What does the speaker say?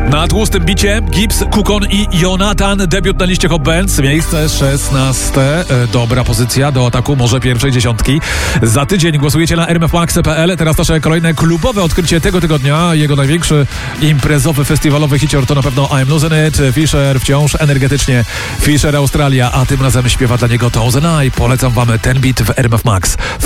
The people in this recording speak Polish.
Na tłustym bicie Gibbs, Kukon i Jonathan. Debiut na liście Hot Bands. Miejsce 16. Dobra pozycja do ataku może pierwszej dziesiątki. Za tydzień głosujecie na rmfmax.pl. Teraz nasze kolejne klubowe odkrycie tego tygodnia. Jego największy imprezowy, festiwalowy hicior to na pewno I'm Losing It. Fisher wciąż energetycznie. Fisher Australia, a tym razem śpiewa dla niego Thousand Eye. Polecam wam ten beat w RMF Max.